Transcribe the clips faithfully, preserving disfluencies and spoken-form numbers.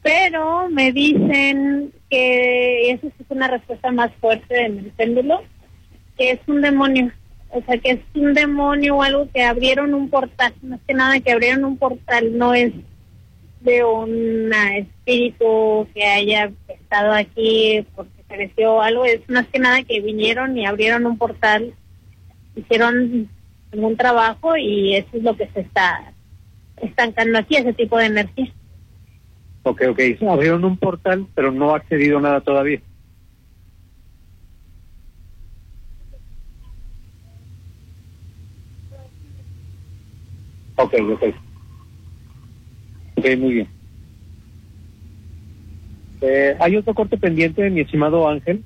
pero me dicen que esa es una respuesta más fuerte del péndulo, que es un demonio, o sea, que es un demonio o algo que abrieron un portal, más que nada que abrieron un portal, no es de un espíritu que haya estado aquí porque creció algo, es más que nada que vinieron y abrieron un portal, hicieron un trabajo y eso es lo que se está estancando aquí, ese tipo de energía. Ok, ok, abrieron un portal, pero no ha accedido nada todavía. Ok, ok. Ok, muy bien. Eh, ¿Hay otro corte pendiente, mi estimado Ángel?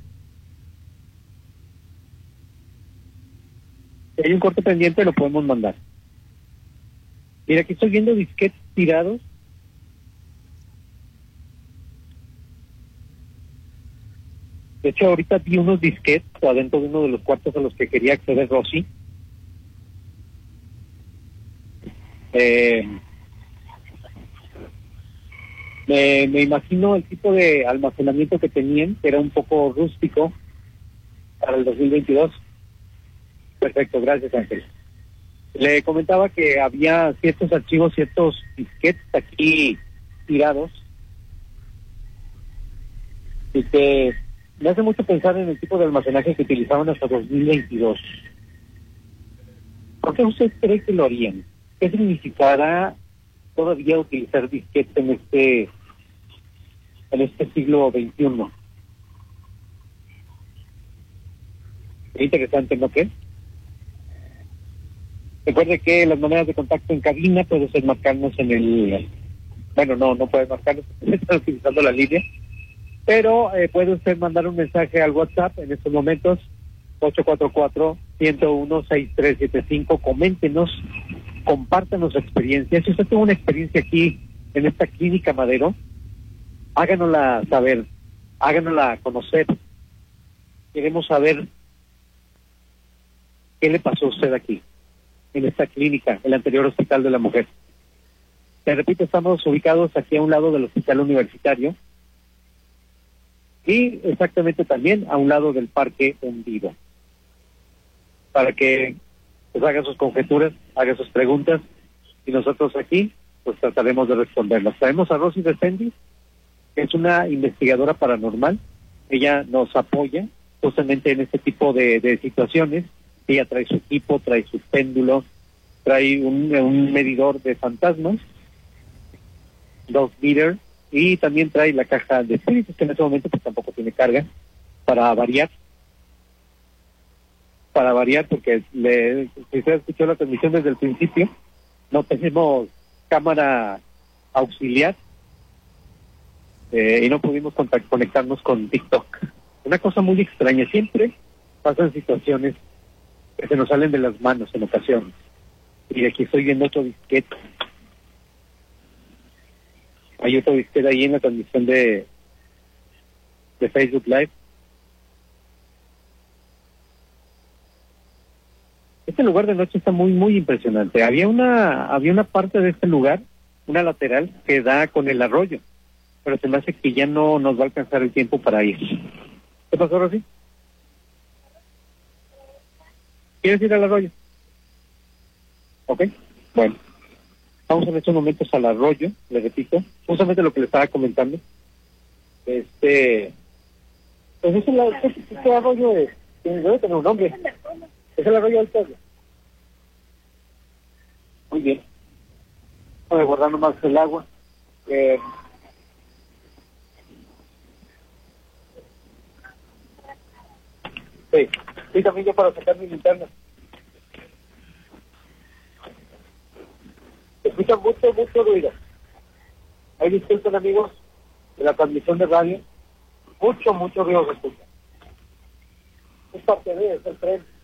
Si hay un corte pendiente, lo podemos mandar. Mira, aquí estoy viendo disquetes tirados. De hecho, ahorita vi unos disquetes adentro de uno de los cuartos a los que quería acceder Rosy. Eh, me, me imagino el tipo de almacenamiento que tenían, que era un poco rústico para el dos mil veintidós. Perfecto, gracias, Ángel. Le comentaba que había ciertos archivos, ciertos disquetes aquí tirados y que me hace mucho pensar en el tipo de almacenaje que utilizaban hasta dos mil veintidós. ¿Por qué usted cree que lo harían? ¿Qué significará todavía utilizar disquetes en este en este siglo veintiuno? Es interesante, ¿no qué? Recuerde que las maneras de contacto en cabina puede ser marcarnos en el... Bueno, no, no puede marcarnos, está utilizando la línea, pero eh, puede usted mandar un mensaje al WhatsApp en estos momentos, ocho cuatro cuatro, uno cero uno, seis tres siete cinco. Coméntenos, compártanos su experiencia. Si usted tuvo una experiencia aquí en esta clínica Madero, háganosla saber, háganosla conocer. Queremos saber qué le pasó a usted aquí, en esta clínica, el anterior Hospital de la Mujer. Te repito, estamos ubicados aquí a un lado del Hospital Universitario y exactamente también a un lado del Parque Hundido. Para que pues haga sus conjeturas, haga sus preguntas y nosotros aquí pues trataremos de responderlas. Traemos a Rosy Defendi, que es una investigadora paranormal. Ella nos apoya justamente en este tipo de, de situaciones. Ella trae su equipo, trae su péndulo, trae un, un medidor de fantasmas, dos meter, y también trae la caja de espíritus, que en este momento pues tampoco tiene carga, para variar. Para variar, porque le, si usted escuchó la transmisión desde el principio, no tenemos cámara auxiliar eh, y no pudimos contact- conectarnos con TikTok. Una cosa muy extraña, siempre pasan situaciones que se nos salen de las manos en ocasiones. Y aquí estoy viendo otro disquete. Hay otro disquete ahí en la transmisión de, de Facebook Live. Este lugar de noche está muy, muy impresionante. Había una, había una parte de este lugar, una lateral, que da con el arroyo, pero se me hace que ya no nos va a alcanzar el tiempo para ir. ¿Qué pasó, Rosy? ¿Quieres ir al arroyo? Ok, bueno. Vamos en estos momentos al arroyo, le repito, justamente lo que le estaba comentando. Este, pues es el, este, este arroyo es, debe tener un nombre. Es el arroyo del pueblo. Muy bien. Voy a guardar nomás el agua. Eh, sí, sí, también yo para sacar mi linterna. Escucha mucho, mucho ruido. Ahí disculpen, amigos, de la transmisión de radio. Mucho, mucho ruido se escucha. Es parte de, es el tren.